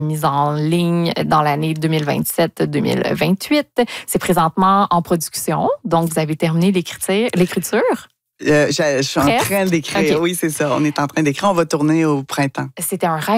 mise en ligne dans l'année 2027-2028. C'est présentement en production, donc vous avez terminé l'écriture. Je suis en train d'écrire. Okay. Oui, c'est ça. On est en train d'écrire. On va tourner au printemps. C'était un rêve